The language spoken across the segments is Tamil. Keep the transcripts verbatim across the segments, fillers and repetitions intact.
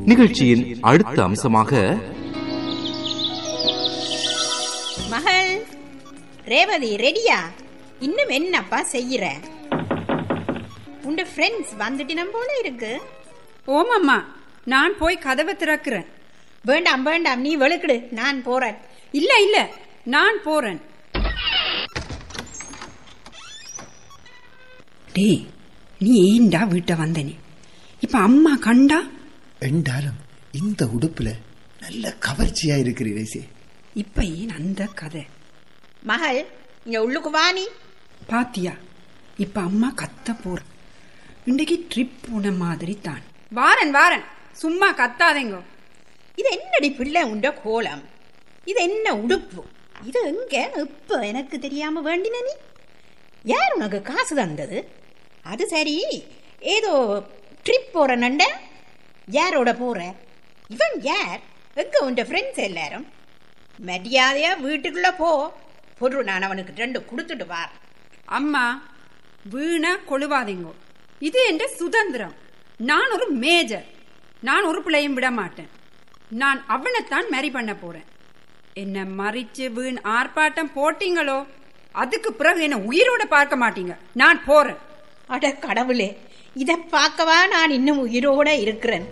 நிகழ்ச்சியின் அடுத்த அம்சமாக மகள் ரேவதி ரெடியா? இன்னும் என்னப்பா செய்யற? உண்ட ஃப்ரெண்ட்ஸ் வந்துட்டினம் போல இருக்கு. ஓமம்மா, நான் போய் கதவை திறக்கிறேன். வேண்டாம் வேண்டாம், நீ வெளுக்கிடு, நான் போறேன். இல்ல இல்ல, நான் போறேன். டே, நீ ஏண்டா வீட்டை வந்தனே? இப்ப அம்மா கண்டா என்றாலும் இந்த உடுப்புல நல்ல கவர்ச்சியா இருக்கிறீரே. இப்ப ஏன் அந்த கதை? மகள், இங்க உள்ளுக்கு வாணி. பாத்தியா, இப்ப அம்மா கத்த போற. இன்றைக்கு ட்ரிப் போன மாதிரி தான். வாரன் வாரன், சும்மா கத்தாதேங்க. இது என்னடி பிள்ளை உண்ட கோலம்? இது என்ன உடுப்பு? இது எங்க இப்ப எனக்கு தெரியாம வேண்டின? நீ யார் உனக்கு காசு தந்தது? அது சரி, ஏதோ ட்ரிப் போற நண்ட. யாரோட போற? இவன் யார்? எங்க உண்ட ஃப்ரெண்ட்ஸ் எல்லாரும்? மரியாதையா வீட்டுக்குள்ள போ. பொருள் நான் அவனுக்கு ரெண்டு கொடுத்துட்டு வார். அம்மா, வீணா கொழுவாதீங்க. இது என்ற சுதந்திரம். நான் ஒரு மேஜர். நான் ஒரு பிள்ளையும் விட மாட்டேன். நான் அவனைத்தான் மேரி பண்ண போறேன். என்ன மறிச்சு வீண் ஆர்ப்பாட்டம் போட்டீங்களோ, அதுக்கு பிறகு என்ன உயிரோட பார்க்க மாட்டீங்க. நான் போறேன். அட கடவுளே, இத பார்க்கவா நான் இன்னும் உயிரோட இருக்கிறேன்.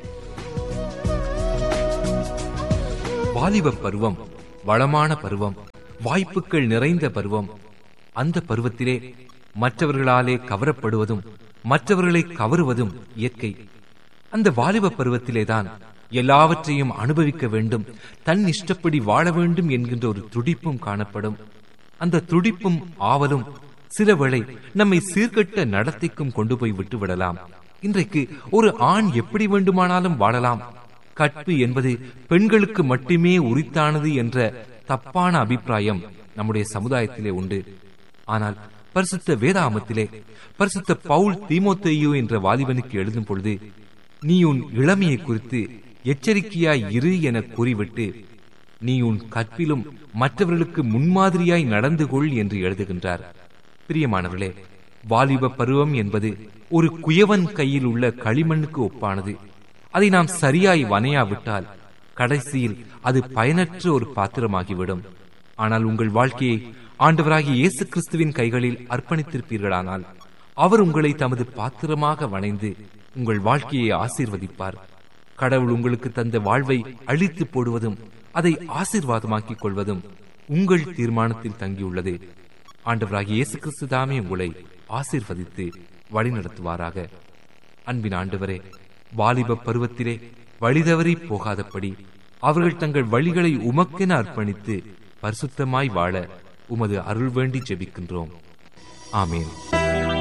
வாலிப பருவம் வளமான பருவம், வாய்ப்புகள் நிறைந்த பருவம். அந்த பருவத்திலே மற்றவர்களாலே கவரப்படுவதும் மற்றவர்களை கவருவதும் இயற்கை. அந்த வாலிப பருவத்திலேதான் எல்லாவற்றையும் அனுபவிக்க வேண்டும், தன் இஷ்டப்படி வாழ வேண்டும் என்கின்ற ஒரு துடிப்பும் காணப்படும். அந்த துடிப்பும் ஆவலும் சில வேளை நம்மை சீர்கட்ட நடத்திக்கும் கொண்டு போய் விட்டு விடலாம். இன்றைக்கு ஒரு ஆண் எப்படி வேண்டுமானாலும் வாழலாம், கற்பு என்பது பெண்களுக்கு மட்டுமே உரித்தானது என்ற தப்பான அபிப்பிராயம் நம்முடைய சமுதாயத்திலே உண்டு. ஆனால் பரிசுத்த வேதாகமத்திலே பரிசுத்த பவுல் தீமோத்தேயு என்ற வாலிபனுக்கு எழுதும் பொழுது, நீ உன் இளமையை குறித்து எச்சரிக்கையாய் இரு என கூறிவிட்டு, நீ உன் கற்பிலும் மற்றவர்களுக்கு முன்மாதிரியாய் நடந்து கொள் என்று எழுதுகின்றார். பிரியமானவர்களே, வாலிப பருவம் என்பது ஒரு குயவன் கையில் உள்ள களிமண்ணுக்கு ஒப்பானது. அதை நாம் சரியாய் வனையாவிட்டால் கடைசியில் அது பயனற்ற ஒரு பாத்திரமாகிவிடும். ஆனால் உங்கள் வாழ்க்கையை ஆண்டவராகிய இயேசு கிறிஸ்துவின் கைகளில் அர்ப்பணித்திருப்பீர்களானால் அவர் உங்களை தமது பாத்திரமாக வணைந்து உங்கள் வாழ்க்கையை ஆசீர்வதிப்பார். கடவுள் உங்களுக்கு தந்த வாழ்வை அழித்து போடுவதும் அதை ஆசீர்வாதமாக்கிக் கொள்வதும் உங்கள் தீர்மானத்தில் தங்கியுள்ளது. ஆண்டவராகிய இயேசு கிறிஸ்து தாமே உங்களை ஆசீர்வதித்து வழிநடத்துவாராக. அன்பின் ஆண்டவரே, வாலிப பருவத்திலே வழிதவறி போகாதபடி அவர்கள் தங்கள் வழிகளை உமக்கென அர்ப்பணித்து பரிசுத்தமாய் வாழ உமது அருள் வேண்டி ஜெபிக்கின்றோம். ஆமேன்.